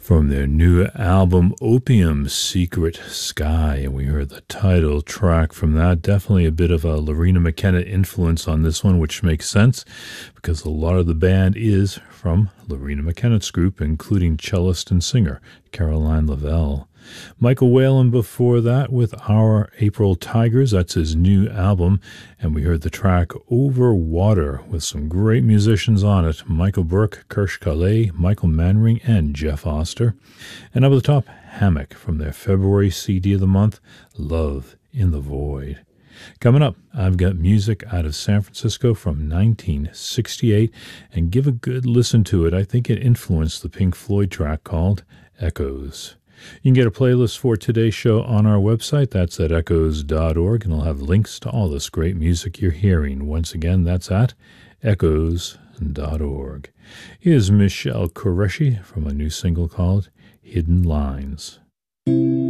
From their new album Opium Secret Sky, and we heard the title track from that. Definitely a bit of a Lorena McKenna influence on this one, which makes sense because a lot of the band is from Lorena McKenna's group, including cellist and singer Caroline Lavelle. Michael Whalen before that with Our April Tigers. That's his new album. And we heard the track Over Water with some great musicians on it. Michael Burke, Kirsch Calais, Michael Manring, and Jeff Oster. And up at the top, Hammock from their February CD of the month, Love in the Void. Coming up, I've got music out of San Francisco from 1968, and give a good listen to it. I think it influenced the Pink Floyd track called Echoes. You can get a playlist for today's show on our website. That's at echoes.org, and I'll have links to all this great music you're hearing. Once again, that's at echoes.org. Here's Michelle Qureshi from a new single called Hidden Lines.